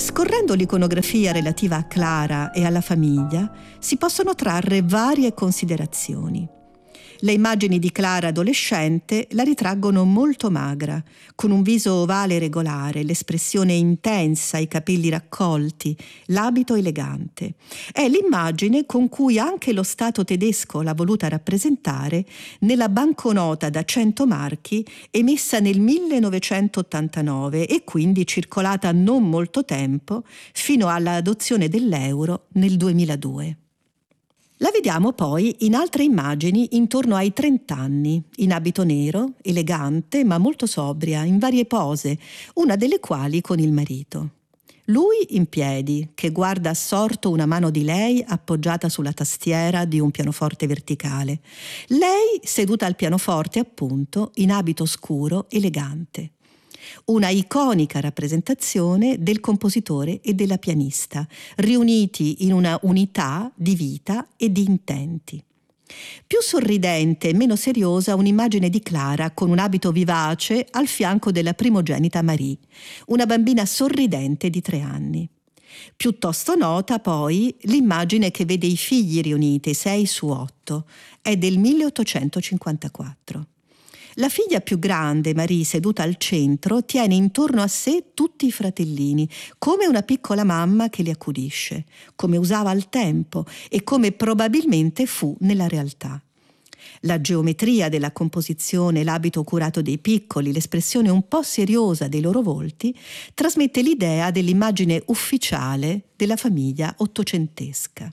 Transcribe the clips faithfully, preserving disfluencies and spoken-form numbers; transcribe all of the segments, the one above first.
Scorrendo l'iconografia relativa a Clara e alla famiglia, si possono trarre varie considerazioni. Le immagini di Clara adolescente la ritraggono molto magra, con un viso ovale regolare, l'espressione intensa, i capelli raccolti, l'abito elegante. È l'immagine con cui anche lo Stato tedesco l'ha voluta rappresentare nella banconota da cento marchi emessa nel millenovecentottantanove e quindi circolata non molto tempo fino all'adozione dell'euro nel duemiladue. La vediamo poi in altre immagini intorno ai trent'anni, in abito nero, elegante ma molto sobria, in varie pose, una delle quali con il marito. Lui in piedi, che guarda assorto una mano di lei appoggiata sulla tastiera di un pianoforte verticale. Lei seduta al pianoforte, appunto, in abito scuro, elegante. Una iconica rappresentazione del compositore e della pianista, riuniti in una unità di vita e di intenti. Più sorridente e meno seriosa un'immagine di Clara con un abito vivace al fianco della primogenita Marie, una bambina sorridente di tre anni. Piuttosto nota poi l'immagine che vede i figli riuniti, sei su otto, è del milleottocentocinquantaquattro. La figlia più grande, Marie, seduta al centro, tiene intorno a sé tutti i fratellini, come una piccola mamma che li accudisce, come usava al tempo e come probabilmente fu nella realtà. La geometria della composizione, l'abito curato dei piccoli, l'espressione un po' seriosa dei loro volti, trasmette l'idea dell'immagine ufficiale della famiglia ottocentesca.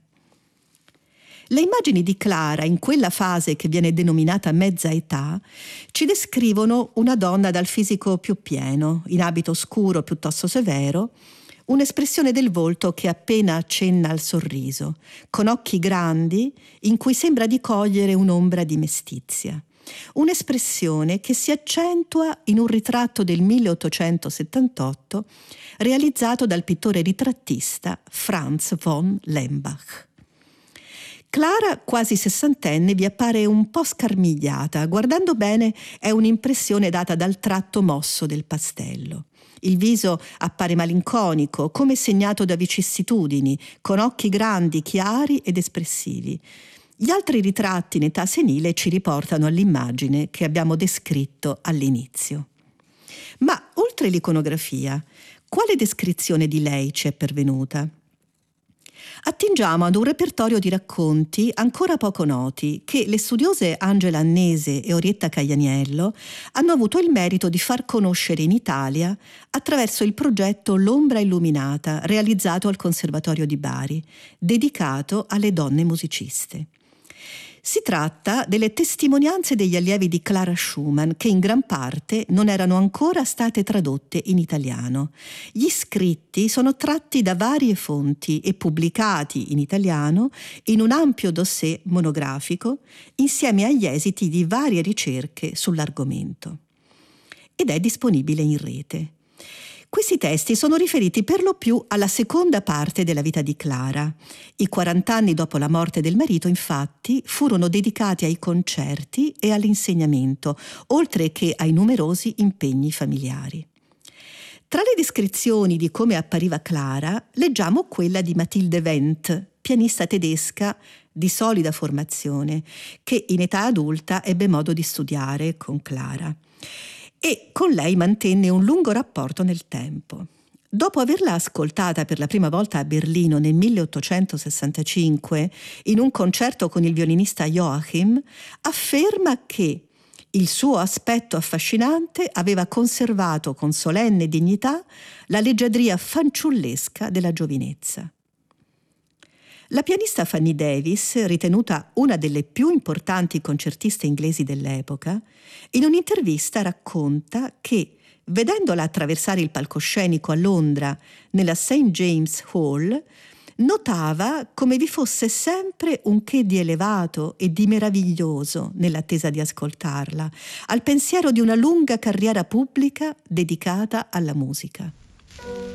Le immagini di Clara in quella fase che viene denominata mezza età ci descrivono una donna dal fisico più pieno, in abito scuro piuttosto severo, un'espressione del volto che appena accenna al sorriso, con occhi grandi in cui sembra di cogliere un'ombra di mestizia. Un'espressione che si accentua in un ritratto del milleottocentosettantotto realizzato dal pittore ritrattista Franz von Lembach. Clara, quasi sessantenne, vi appare un po' scarmigliata. Guardando bene è un'impressione data dal tratto mosso del pastello. Il viso appare malinconico, come segnato da vicissitudini, con occhi grandi, chiari ed espressivi. Gli altri ritratti in età senile ci riportano all'immagine che abbiamo descritto all'inizio. Ma oltre l'iconografia, quale descrizione di lei ci è pervenuta? Attingiamo ad un repertorio di racconti ancora poco noti che le studiose Angela Annese e Orietta Caianiello hanno avuto il merito di far conoscere in Italia attraverso il progetto L'ombra illuminata, realizzato al Conservatorio di Bari, dedicato alle donne musiciste. Si tratta delle testimonianze degli allievi di Clara Schumann che in gran parte non erano ancora state tradotte in italiano. Gli scritti sono tratti da varie fonti e pubblicati in italiano in un ampio dossier monografico insieme agli esiti di varie ricerche sull'argomento. Ed è disponibile in rete. Questi testi sono riferiti per lo più alla seconda parte della vita di Clara. I quarant'anni dopo la morte del marito, infatti, furono dedicati ai concerti e all'insegnamento, oltre che ai numerosi impegni familiari. Tra le descrizioni di come appariva Clara, leggiamo quella di Mathilde Wendt, pianista tedesca di solida formazione, che in età adulta ebbe modo di studiare con Clara. E con lei mantenne un lungo rapporto nel tempo. Dopo averla ascoltata per la prima volta a Berlino nel milleottocentosessantacinque in un concerto con il violinista Joachim, afferma che il suo aspetto affascinante aveva conservato con solenne dignità la leggiadria fanciullesca della giovinezza. La pianista Fanny Davis, ritenuta una delle più importanti concertiste inglesi dell'epoca, in un'intervista racconta che, vedendola attraversare il palcoscenico a Londra nella Saint James Hall, notava come vi fosse sempre un che di elevato e di meraviglioso nell'attesa di ascoltarla, al pensiero di una lunga carriera pubblica dedicata alla musica.